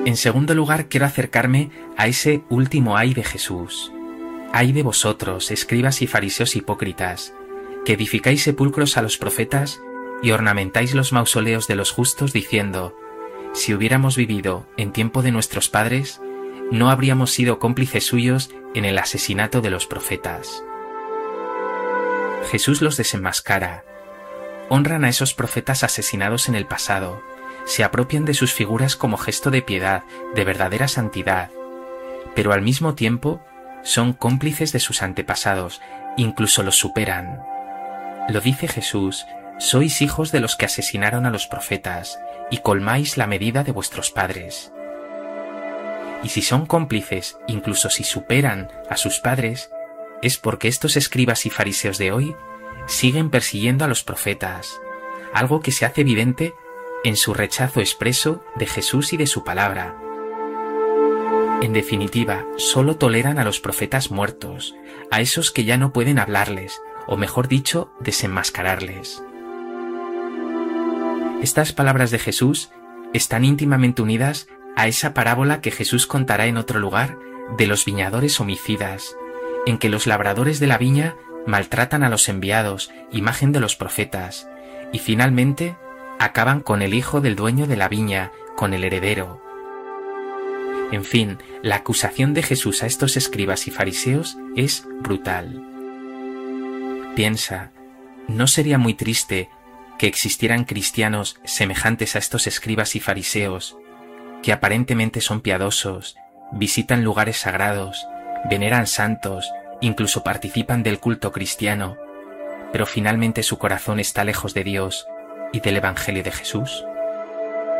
En segundo lugar, quiero acercarme a ese último ay de Jesús. Ay de vosotros, escribas y fariseos hipócritas, que edificáis sepulcros a los profetas y ornamentáis los mausoleos de los justos diciendo: si hubiéramos vivido en tiempo de nuestros padres, no habríamos sido cómplices suyos en el asesinato de los profetas. Jesús los desenmascara. Honran a esos profetas asesinados en el pasado, se apropian de sus figuras como gesto de piedad, de verdadera santidad, pero al mismo tiempo son cómplices de sus antepasados, incluso los superan. Lo dice Jesús: sois hijos de los que asesinaron a los profetas, y colmáis la medida de vuestros padres. Y si son cómplices, incluso si superan a sus padres, es porque estos escribas y fariseos de hoy siguen persiguiendo a los profetas, algo que se hace evidente en su rechazo expreso de Jesús y de su palabra. En definitiva, solo toleran a los profetas muertos, a esos que ya no pueden hablarles, o mejor dicho, desenmascararles. Estas palabras de Jesús están íntimamente unidas a esa parábola que Jesús contará en otro lugar de los viñadores homicidas, en que los labradores de la viña maltratan a los enviados, imagen de los profetas, y finalmente acaban con el hijo del dueño de la viña, con el heredero. En fin, la acusación de Jesús a estos escribas y fariseos es brutal. Piensa, ¿no sería muy triste que existieran cristianos semejantes a estos escribas y fariseos, que aparentemente son piadosos, visitan lugares sagrados, veneran santos, incluso participan del culto cristiano, pero finalmente su corazón está lejos de Dios y del Evangelio de Jesús?